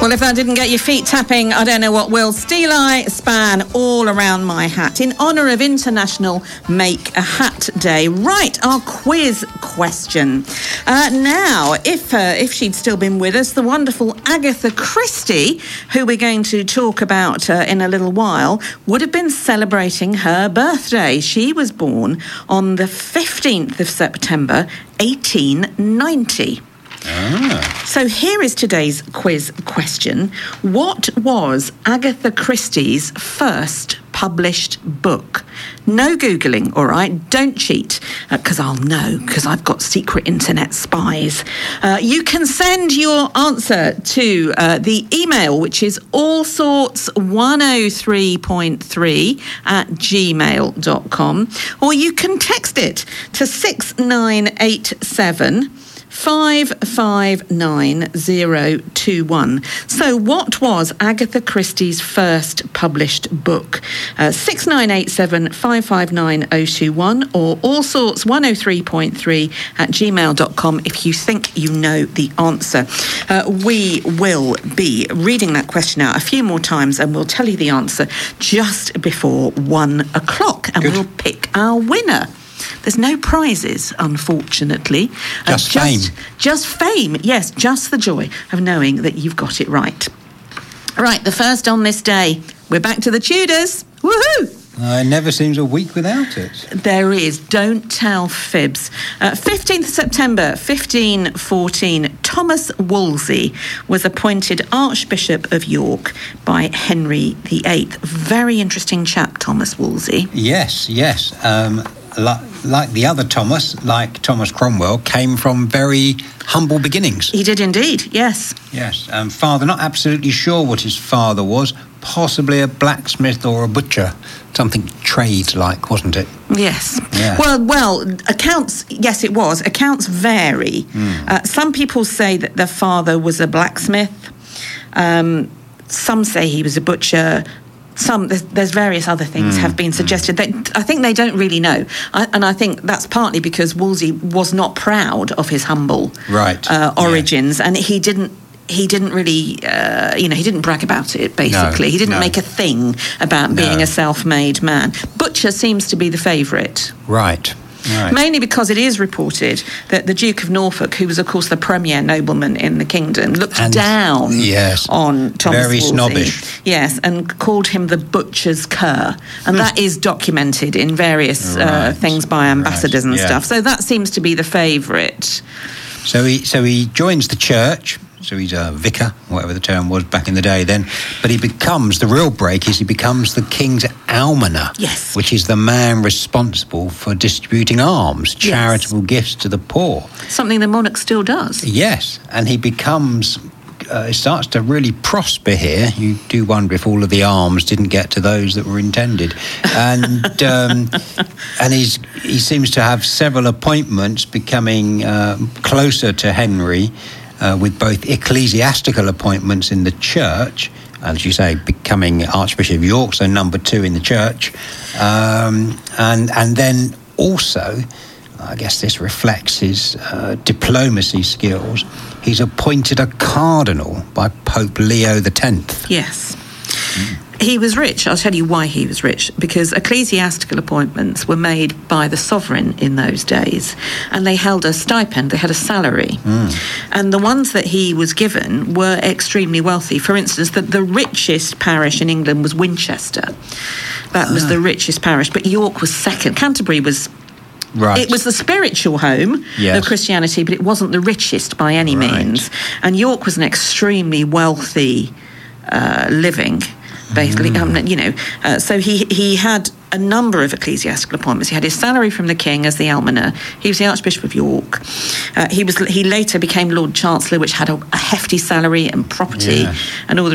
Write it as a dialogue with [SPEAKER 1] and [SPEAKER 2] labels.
[SPEAKER 1] Well, if that didn't get your feet tapping, I don't know what will. Steeleye span all around my hat in honour of International Make a Hat Day. Right, our quiz question. Now, if she'd still been with us, the wonderful Agatha Christie, who we're going to talk about in a little while, would have been celebrating her birthday. She was born on the 15th of September, 1890. So here is today's quiz question. What was Agatha Christie's first published book? No Googling, all right? Don't cheat, because I'll know, because I've got secret internet spies. You can send your answer to the email, which is allsorts103.3@gmail.com, or you can text it to 6987 559021. So what was Agatha Christie's first published book? 6987 559021 or allsorts103.3@gmail.com if you think you know the answer. We will be reading that question out a few more times and we'll tell you the answer just before 1 o'clock and we'll pick our winner. There's no prizes, unfortunately.
[SPEAKER 2] Just fame.
[SPEAKER 1] Just fame, yes, just the joy of knowing that you've got it right. Right, the first on this day. We're back to the Tudors. Woohoo!
[SPEAKER 2] It never seems a week without it.
[SPEAKER 1] There is. Don't tell fibs. 15th September 1514, Thomas Wolsey was appointed Archbishop of York by Henry VIII. Very interesting chap, Thomas Wolsey.
[SPEAKER 2] Yes. Like the other Thomas, like Thomas Cromwell, came from very humble beginnings.
[SPEAKER 1] He did indeed, yes.
[SPEAKER 2] Yes, father, not absolutely sure what his father was, possibly a blacksmith or a butcher, something trade-like, wasn't it?
[SPEAKER 1] Yes.
[SPEAKER 2] Yeah.
[SPEAKER 1] Well, accounts, yes, it was. Accounts vary. Some people say that the father was a blacksmith. Some say he was a butcher. There's various other things have been suggested. I think they don't really know, and I think that's partly because Wolsey was not proud of his humble origins, and he didn't really, he didn't brag about it. Basically, he didn't make a thing about being a self-made man. Butcher seems to be the favourite.
[SPEAKER 2] Right.
[SPEAKER 1] Mainly because it is reported that the Duke of Norfolk, who was, of course, the premier nobleman in the kingdom, looked down on Thomas
[SPEAKER 2] very
[SPEAKER 1] Wolsey.
[SPEAKER 2] Snobbish.
[SPEAKER 1] Yes, and called him the butcher's cur. And that is documented in various things by ambassadors and stuff. So that seems to be the favourite.
[SPEAKER 2] So he joins the church. So he's a vicar, whatever the term was back in the day then. But he becomes the king's almoner.
[SPEAKER 1] Yes.
[SPEAKER 2] Which is the man responsible for distributing alms, charitable gifts to the poor.
[SPEAKER 1] Something the monarch still does.
[SPEAKER 2] Yes. And he becomes... it starts to really prosper here. You do wonder if all of the alms didn't get to those that were intended. And he seems to have several appointments, becoming closer to Henry, with both ecclesiastical appointments in the church, as you say, becoming Archbishop of York, so number 2 in the church, and then also, I guess this reflects his diplomacy skills, he's appointed a cardinal by Pope Leo X.
[SPEAKER 1] Yes. He was rich. I'll tell you why he was rich. Because ecclesiastical appointments were made by the sovereign in those days, and they held a stipend, they had a salary. And the ones that he was given were extremely wealthy. For instance, the richest parish in England was Winchester. That was the richest parish, but York was second. Canterbury was...
[SPEAKER 2] Right.
[SPEAKER 1] It was the spiritual home of Christianity, but it wasn't the richest by any means. And York was an extremely wealthy living, basically. So he had a number of ecclesiastical appointments. He had his salary from the king as the almoner. He was the Archbishop of York. He later became Lord Chancellor, which had a hefty salary and property and all the